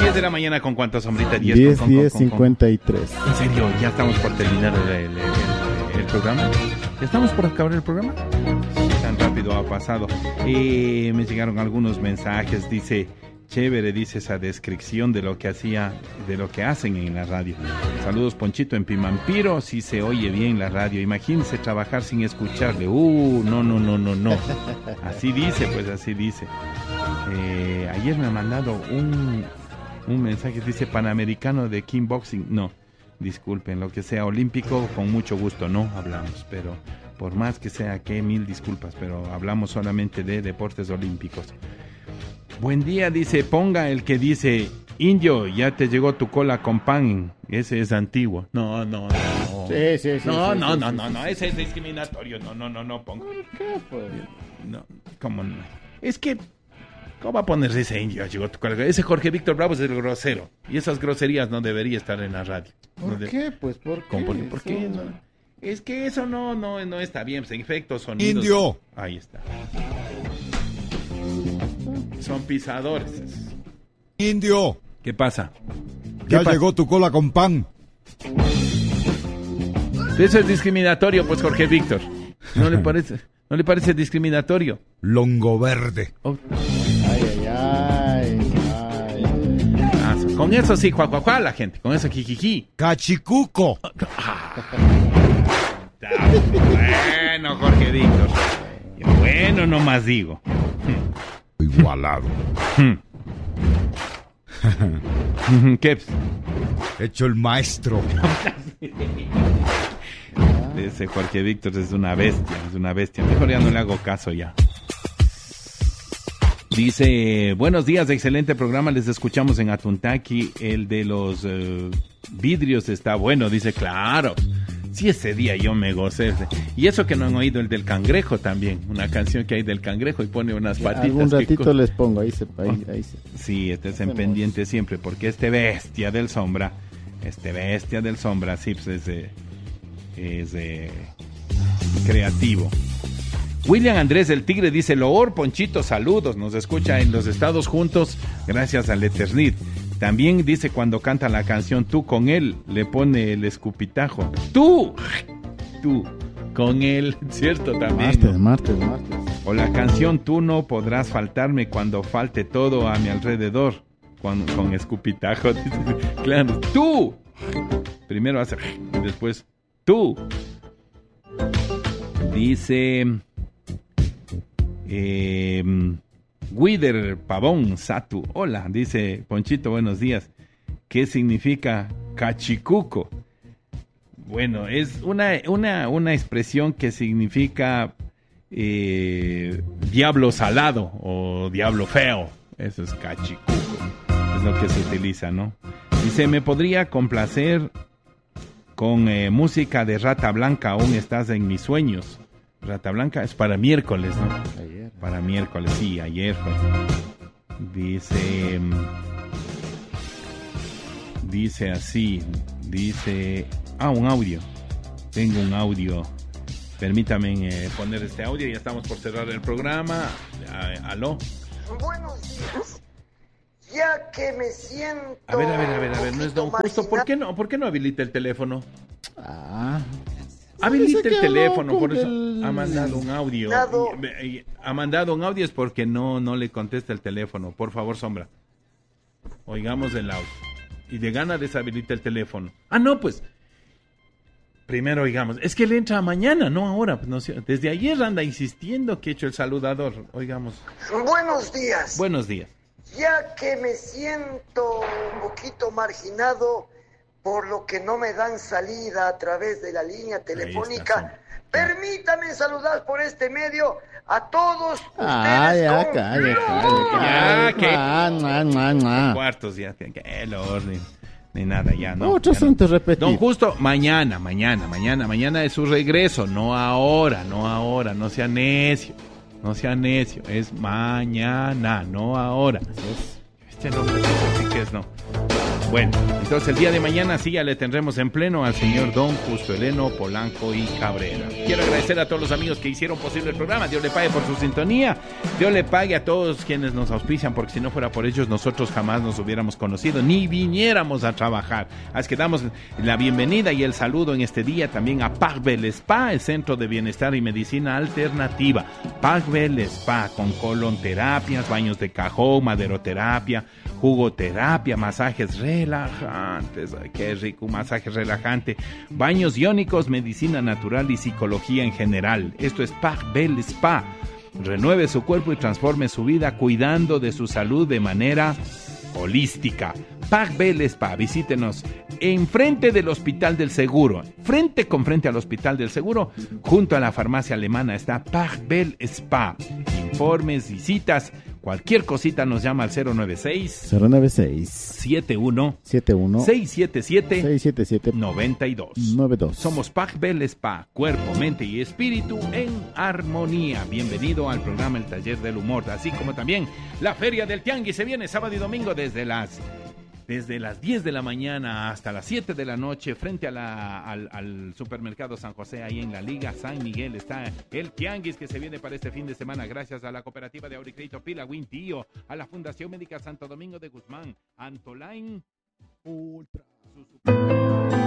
10 de la mañana, ¿con cuánto, Sombrita? 10:53. En serio, ya estamos por terminar el programa. ¿Ya estamos por acabar el programa? Tan rápido ha pasado. Me llegaron algunos mensajes, dice... Chévere, dice esa descripción de lo que hacen en la radio. Saludos, Ponchito, en Pimampiro, sí se oye bien la radio. Imagínense trabajar sin escucharle. No. Así dice, pues así dice. Ayer me ha mandado un mensaje, dice Panamericano de Kickboxing. No, disculpen, lo que sea olímpico, con mucho gusto no hablamos, pero por más que sea, que mil disculpas, pero hablamos solamente de deportes olímpicos. Buen día, dice, ponga el que dice, indio, ya te llegó tu cola con pan, ese es antiguo. No. Sí. No, ese es discriminatorio, no, ponga. ¿Por qué, pues? No, ¿cómo no? Es que, ¿cómo va a ponerse ese indio? Llegó tu cola? Ese Jorge Víctor Bravo es el grosero, y esas groserías no debería estar en la radio. ¿Por qué, pues? ¿Por qué? ¿Por qué? No? Es que eso no está bien, pues, efectos, sonidos. Indio. Ahí está. Son pisadores. Indio. ¿Qué pasa? Ya llegó tu cola con pan. Eso es discriminatorio, pues, Jorge Víctor. ¿No le parece? ¿No le parece discriminatorio? Longo verde. Oh. Ay. Con eso sí, juá, la gente. Con eso, jijiji. Cachicuco. Bueno, Jorge Víctor. Bueno, no más digo. Igualado. ¿Qué? Hecho el maestro. Ese Jorge Víctor es una bestia. Mejor ya no le hago caso ya. Dice, buenos días, excelente programa, les escuchamos en Atuntaki, el de los vidrios está bueno, dice, claro. Sí, ese día yo me gocé. Y eso que no han oído el del cangrejo también. Una canción que hay del cangrejo y pone unas patitas. Algún ratito les pongo, ahí se. Sí, estés en pendiente siempre, porque este bestia del sombra, sí, pues es creativo. William Andrés del Tigre dice, Loor, Ponchito, saludos, nos escucha en los Estados Juntos, gracias al Eternit. También dice cuando canta la canción Tú con él, le pone el escupitajo. Tú con él, ¿cierto? También. Martes. O la canción Tú no podrás faltarme cuando falte todo a mi alrededor. Con escupitajo. Claro, tú. Primero hace y después tú. Dice Wider Pavón Satu. Hola, dice Ponchito, buenos días. ¿Qué significa cachicuco? Bueno, es una expresión que significa diablo salado o diablo feo. Eso es cachicuco. Es lo que se utiliza, ¿no? Dice, ¿me podría complacer con música de Rata Blanca? Aún estás en mis sueños. Rata Blanca es para miércoles, ¿no? Ayer. Para miércoles, sí, ayer fue. Dice así, un audio. Tengo un audio. Permítame poner este audio, ya estamos por cerrar el programa. ¿Aló? Buenos días. Ya que me siento... A ver, no es don Justo. ¿Por qué no habilita el teléfono? Habilita el teléfono, por eso ha mandado un audio. Ha mandado un audio es porque no le contesta el teléfono. Por favor, Sombra. Oigamos el audio. Y de gana deshabilita el teléfono. No, pues. Primero oigamos. Es que él entra mañana, no ahora. No sé, desde ayer anda insistiendo que he hecho el saludador. Oigamos. Buenos días. Buenos días. Ya que me siento un poquito marginado por lo que no me dan salida a través de la línea telefónica, permítame saludar por este medio a todos ustedes. Cuartos ya, que el orden. Ni nada, ya no. Otro santo repetido. Don Justo, mañana es su regreso, no ahora, no sea necio, es mañana, no ahora. Este nombre sí que es no. Bueno, entonces el día de mañana sí ya le tendremos en pleno al señor Don Justo Heleno Polanco y Cabrera. Quiero agradecer a todos los amigos que hicieron posible el programa. Dios le pague por su sintonía. Dios le pague a todos quienes nos auspician, porque si no fuera por ellos nosotros jamás nos hubiéramos conocido ni viniéramos a trabajar. Así que damos la bienvenida y el saludo en este día también a Parvel Spa, el Centro de Bienestar y Medicina Alternativa. Parvel Spa, con colonterapias, baños de cajón, maderoterapia, jugoterapia, masajes relajantes. Ay, qué rico, un masaje relajante, baños iónicos, medicina natural y psicología en general. Esto es Parvel Spa. Renueve su cuerpo y transforme su vida cuidando de su salud de manera holística. Parvel Spa, visítenos enfrente del Hospital del Seguro, frente con frente al Hospital del Seguro, junto a la farmacia alemana está Parvel Spa. Informes y citas, cualquier cosita nos llama al 096 71 677 92. Somos Parvel Spa, cuerpo, mente y espíritu en armonía. Bienvenido al programa El Taller del Humor, así como también la Feria del Tianguis se viene sábado y domingo desde las 10 de la mañana hasta las 7 de la noche, frente a al supermercado San José, ahí en la Liga San Miguel, está el Tianguis que se viene para este fin de semana, gracias a la Cooperativa de Ahorro y Crédito Pila Wintío, a la Fundación Médica Santo Domingo de Guzmán, Antolain Ultra.